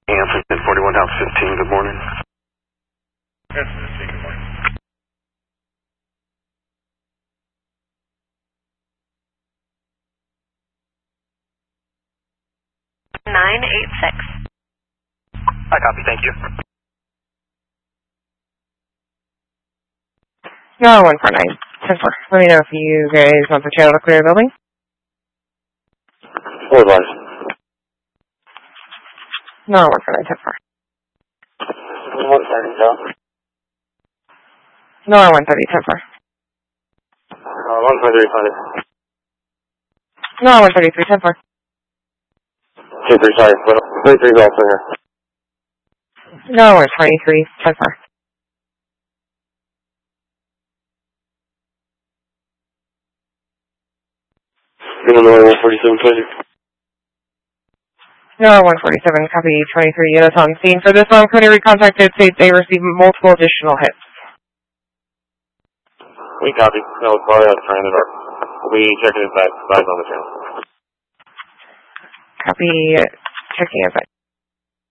Anthony, 41 House 15, good morning. Yes, 15, good morning. I copy, thank you. No, 149, 10-4. Let me know if you guys want the channel to clear the building. Forward lines. No, 149, 10-4. 130, no? No, 130, 10-4. 123, No, 133, 10-4. 23, sorry. 23 is also here. No, 123, 10-4. Illinois 147, 20. No, 147, copy 23 units on scene. For this one, Cody recontacted states they received multiple additional hits. We copy. No, it's probably out trying to dark. We'll be checking his back on the channel. Copy, checking it back.